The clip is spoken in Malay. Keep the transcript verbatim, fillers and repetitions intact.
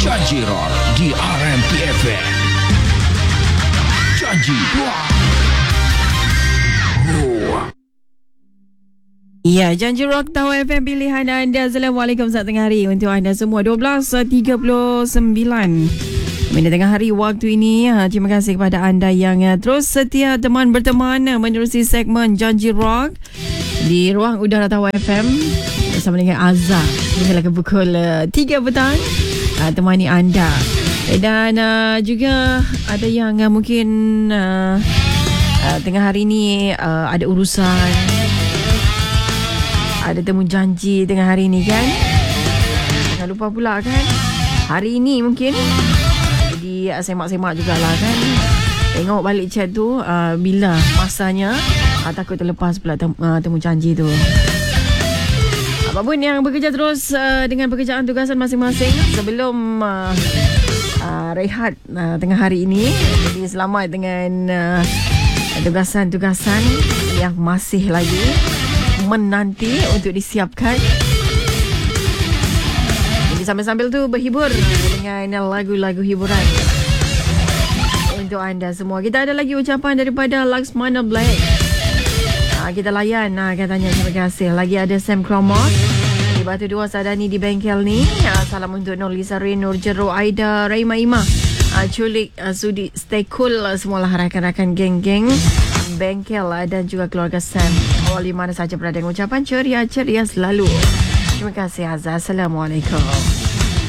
Janji Rock di R M P F M. Janji Rock. Oh. Ya, Janji Rock Tahu F M pilihan anda. Assalamualaikum, selamat tengah hari untuk anda semua. dua belas tiga puluh sembilan minit tengah hari waktu ini. Terima kasih kepada anda yang terus setia teman berteman menerusi segmen Janji Rock di ruang udara Tahu F M bersama dengan Azhar hingga ke pukul tiga petang. Uh, temani anda. Dan uh, juga ada yang uh, mungkin uh, uh, tengah hari ni uh, ada urusan, ada temu janji tengah hari ni kan. Jangan lupa pula kan, hari ni mungkin jadi uh, semak-semak jugalah kan. Tengok balik chat tu uh, bila masanya, uh, takut terlepas pula temu, uh, temu janji tu. Apapun yang bekerja terus uh, dengan pekerjaan tugasan masing-masing sebelum uh, uh, rehat uh, tengah hari ini. Jadi selamat dengan uh, tugasan-tugasan yang masih lagi menanti untuk disiapkan. Jadi sambil-sambil tu berhibur dengan lagu-lagu hiburan untuk anda semua. Kita ada lagi ucapan daripada Laksmana Black. Kita layan, nah, katanya terima kasih. Lagi ada Sam Cromwell di Batu Dua Sadani di bengkel ni. Salam untuk Nur Lisa Rin, Nur Jero, Aida, Raima Ima, Culik, Sudi, stay cool semualah rakan-rakan geng-geng bengkel dan juga keluarga Sam. Awal di mana saja berada, ucapan ceria-ceria selalu. Terima kasih Azhar. Assalamualaikum.